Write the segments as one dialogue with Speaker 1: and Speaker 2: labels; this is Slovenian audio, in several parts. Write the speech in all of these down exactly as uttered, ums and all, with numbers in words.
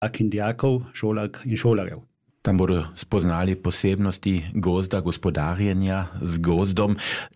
Speaker 1: kindijakov, šolark in šolarjev.
Speaker 2: Tam bodo spoznali posebnosti gozda, gospodarjenja z gozdom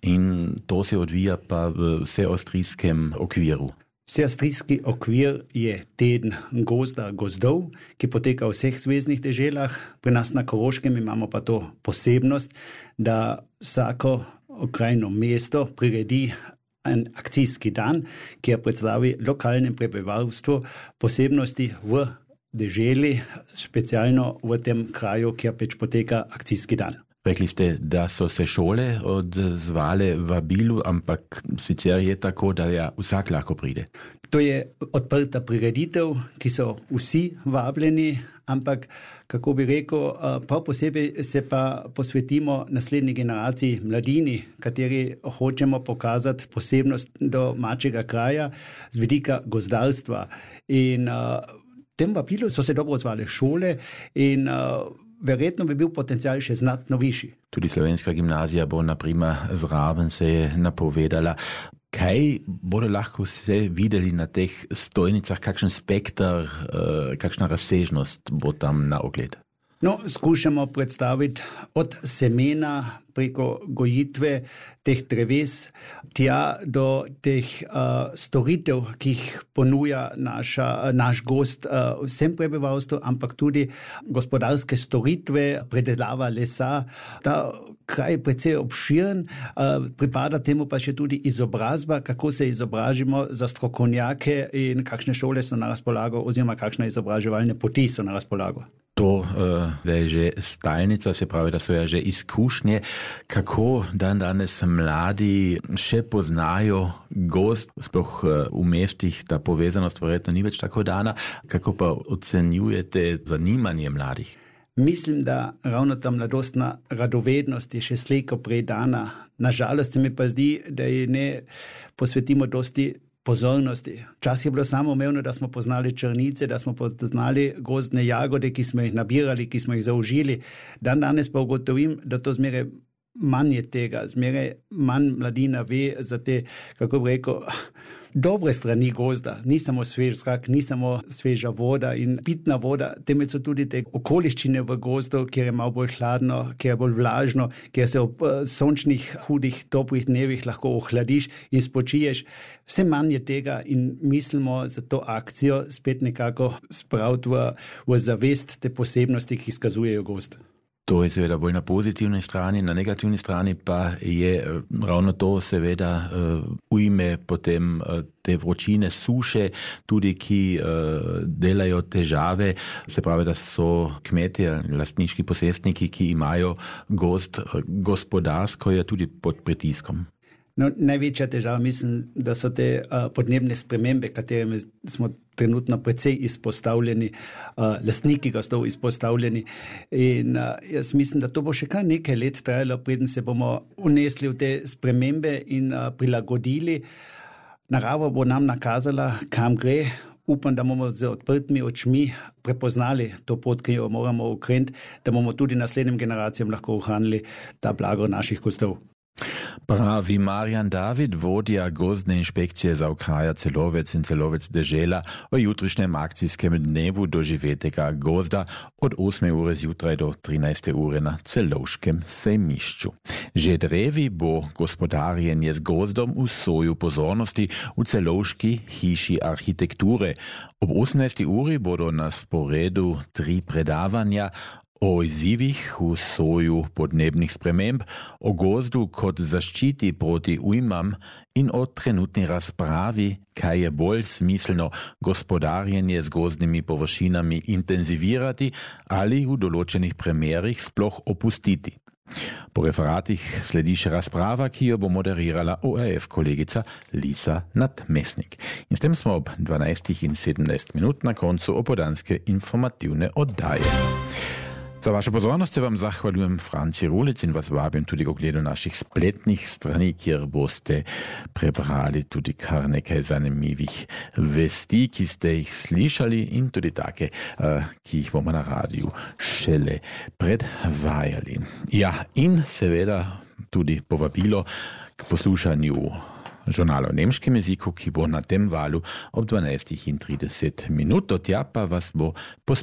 Speaker 2: in to se odvija pa v vseavstrijskem okviru.
Speaker 1: Vseavstrijski okvir je teden gozda, gozdov, ki poteka v vseh zveznih deželah. Pri nas na Koroškem imamo pa to posebnost, da vsako okrajno mesto priredi en akcijski dan, ki predstavi lokalnem prebivalstvu posebnosti v deželi, specialno v tem kraju, kjer pač poteka akcijski dan.
Speaker 2: Rekli ste, da so se šole odzvale vabilu, ampak sicer je tako, da ja vsak lahko pride.
Speaker 1: To je odprta prireditev, ki so vsi vabljeni, ampak, kako bi rekel, prav posebej se pa posvetimo naslednji generaciji mladini, kateri hočemo pokazati posebnost domačega kraja z vidika gozdarstva. In uh, tem vabilu so se dobro odzvale šole in uh, verjetno bi bil potencial še znatno višji.
Speaker 2: Tudi slovenska gimnazija bo naprimer zraven se je napovedala. Kaj bodo lahko vse videli na teh stojnicah, kakšen spektar, kakšna razsežnost bo tam na ogled?
Speaker 1: No, skušamo predstaviti od semena preko gojitve teh dreves, tja do teh uh, storitev, ki jih ponuja naša, naš gozd uh, vsem prebivalstvu, ampak tudi gospodarske storitve, predelava lesa. Ta kraj je precej obširen, uh, pripada temu pa še tudi izobrazba, kako se izobražimo za strokovnjake in kakšne šole so na razpolago oziroma kakšne izobraževalne poti so na razpolago.
Speaker 2: To uh, je že stalnica, se pravi, da so ja že izkušnje. Kako dan danes mladi še poznajo gozd, sploh uh, v mestih, ta povezanost verjetno ni več tako dana. Kako pa ocenjujete zanimanje mladih?
Speaker 1: Mislim, da ravno ta mladostna radovednost je še slejko prej dana. Nažalost se mi pa zdi, da je ne posvetimo dosti pozornosti. Včasih je bilo samoumevno, da smo poznali črnice, da smo poznali gozdne jagode, ki smo jih nabirali, ki smo jih zaužili. Dan danes pa ugotovim, da to zmeraj manj je tega, zmeraj manj mladina ve za te, kako bi rekel, dobre strani gozda. Ni samo svež zrak, ni samo sveža voda in pitna voda, temveč so tudi te okoliščine v gozdu, kjer je malo bolj hladno, kjer je bolj vlažno, kjer se ob sončnih, hudih, toplih dnevih lahko ohladiš in spočiješ. Vse manj je tega in mislimo za to akcijo spet nekako spraviti v, v zavest te posebnosti, ki izkazujejo gozd.
Speaker 2: To je seveda bolj na pozitivni strani, na negativni strani pa je ravno to seveda uh, ujme potem uh, te vročine, suše, tudi ki uh, delajo težave, se pravi, da so kmetje, lastniški posestniki, ki imajo gozd, uh, gospodarsko je tudi pod pritiskom.
Speaker 1: No, največja težava mislim, da so te uh, podnebne spremembe, katerimi smo trenutno precej izpostavljeni, uh, lastniki gozdov izpostavljeni. In uh, jaz mislim, da to bo še kar nekaj let trajalo, preden se bomo unesli v te spremembe in uh, prilagodili. Narava bo nam nakazala, kam gre. Upam, da bomo z odprtimi očmi prepoznali to pot, ki jo moramo ukreniti, da bomo tudi naslednjim generacijam lahko ohranili ta blago naših gozdov.
Speaker 2: Pravi Marjan David, vodja gozdne inšpekcije za okraja Celovec in Celovec dežela o jutrišnjem akcijskem dnevu doživetega gozda od osme ure zjutraj do trinajste ure na Celovškem sejmišču. Že drevi bo gospodarjenje z gozdom v soju pozornosti v Celovški hiši arhitekture. Ob osemnajsti uri bodo na sporedu tri predavanja o izzivih v soju podnebnih sprememb, o gozdu kot zaščiti proti ujmam in o trenutni razpravi, kaj je bolj smiselno gospodarjenje z gozdnimi površinami intenzivirati ali v določenih primerih sploh opustiti. Po referatih sledi še razprava, ki jo bo moderirala O R F kolegica Lisa Nadmesnik. In s tem smo ob dvanajstih in sedemnajst minut na koncu opoldanske informativne oddaje. Za vašo pozornost se vam zahvaljujem Franci Rulec in vas vabim tudi k ogledu naših spletnih strani, kjer boste prebrali tudi kar nekaj zanimivih vesti, ki ste jih slišali in tudi take, ki jih bomo na radiju šele predvajali. Ja, in seveda tudi povabilo k poslušanju žurnala v nemškem jeziku, ki bo na tem valu ob dvanajstih in trideset minut. Do tja pa vas bo